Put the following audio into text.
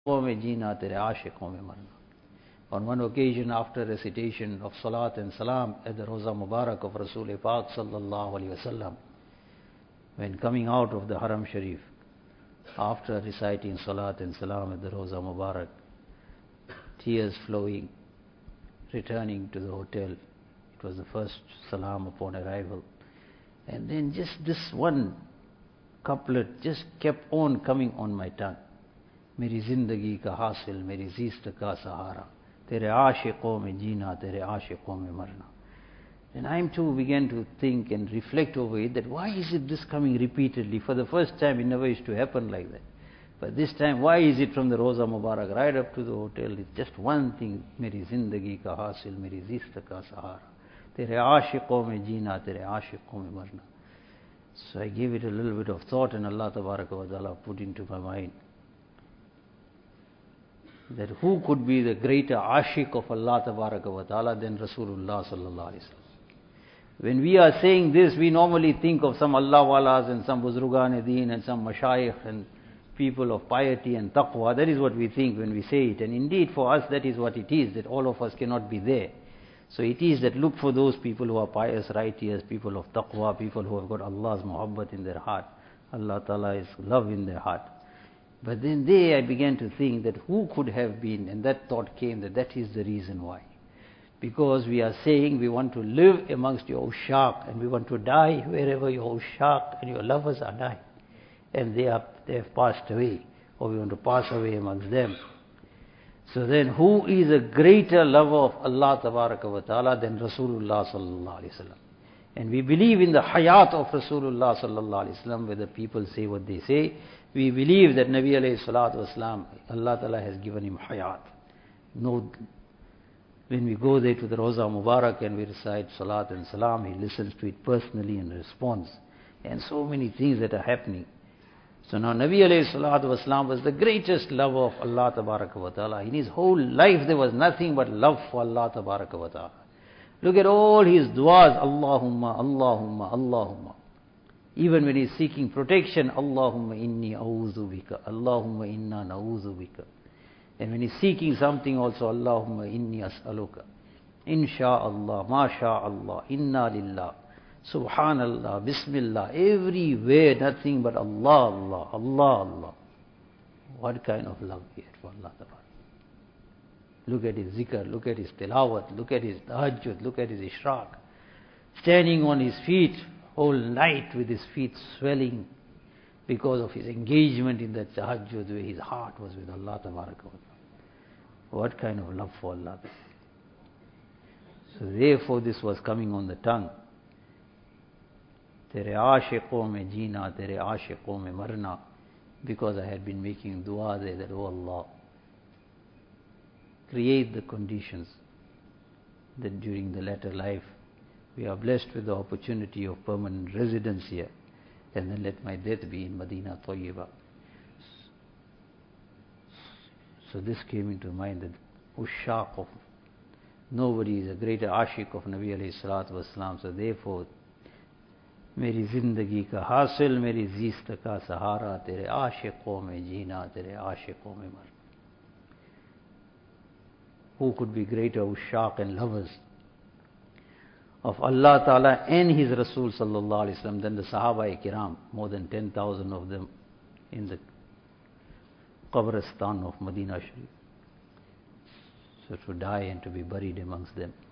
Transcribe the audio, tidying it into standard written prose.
में जीना तेरे आशिकों में मरना. On one occasion, after recitation of Salat and Salam at the Roza Mubarak of Rasul Pak sallallahu alaihi wasallam, when coming out of the Haram Sharif, after reciting Salat and Salam at the Roza Mubarak, tears flowing, returning to the hotel. It was the first Salam upon arrival. And then just this one couplet just kept on coming on my tongue. मेरी जिंदगी का हासिल मेरी ज़ीस्त का सहारा तेरे आशिकों में जीना तेरे आशिकों में मरना. And I too began to think and reflect over it, that why is it this coming repeatedly? For the first time it never used to happen like that. But this time, why is it from the Roza Mubarak right up to the hotel? It's just one thing. मेरी जिंदगी का हासिल मेरी ज़ीस्त का सहारा तेरे आशिकों में जीना तेरे आशिकों में मरना. So I gave it a little bit of thought, and Allah Tabaraka wa Ta'ala put into my mind that who could be the greater ashik of Allah Tabaraka wa Ta'ala than Rasulullah sallallahu alaihi wasallam. When we are saying this, we normally think of some Allah walas and some Buzrugan Deen and some Mashayikh and people of piety and taqwa. That is what we think when we say it. And indeed for us that is what it is, that all of us cannot be there. So it is that look for those people who are pious, righteous, people of taqwa, people who have got Allah's muhabbat in their heart. Allah Ta'ala's love in their heart. But then I began to think that who could have been, and that thought came that is the reason why. Because we are saying we want to live amongst your ushaq and we want to die wherever your ushaq and your lovers are dying. And they have passed away, or we want to pass away amongst them. So then who is a greater lover of Allah Tabaraka wa Ta'ala than Rasulullah sallallahu alaihi wasallam? And we believe in the hayat of Rasulullah sallallahu alaihi wasallam, whether people say what they say. We believe that Nabi alayhi salatu wasalam, Allah Ta'ala has given him hayat. No, when we go there to the Roza Mubarak and we recite Salat and Salam, he listens to it personally and responds. And so many things that are happening. So now Nabi alayhi salatu wasalam was the greatest lover of Allah Tabaraka wa Ta'ala. In his whole life there was nothing but love for Allah Tabaraka wa Ta'ala. Look at all his du'as, Allahumma, Allahumma, Allahumma. Even when he is seeking protection, Allahumma inni a'udhu bika, Allahumma inna na'udhu bika. And when he is seeking something also, Allahumma inni as'aluka. Insha'Allah, masha'Allah, inna lillah, subhanallah, bismillah. Everywhere nothing but Allah, Allah, Allah, Allah. What kind of love he had for Allah Ta'ala. Look at his zikr, look at his tilawat, look at his tahajjud, look at his ishraq. Standing on his feet whole night with his feet swelling because of his engagement in that tahajjud where his heart was with Allah Tabaraka wa Ta'ala. What kind of love for Allah. So therefore this was coming on the tongue. Tere aashiqon mein jeena, tere aashiqon mein marna. Because I had been making dua there that, oh Allah, create the conditions that during the latter life we are blessed with the opportunity of permanent residence here, and then let my death be in Madinah Tayyibah. So this came into mind, that ushaq of nobody is a greater ashik of Nabi alayhi salatu wasalam. So therefore, मेरी जिंदगी का हासिल मेरी ज़ीस्त का सहारा तेरे आशिकों में जीना तेरे आशिकों में मरना. Who could be greater ushaq and lovers of Allah Ta'ala and His Rasul sallallahu alaihi wasallam than the Sahaba Kiram, more than 10,000 of them in the Qabristan of Medina Sharif. So to die and to be buried amongst them.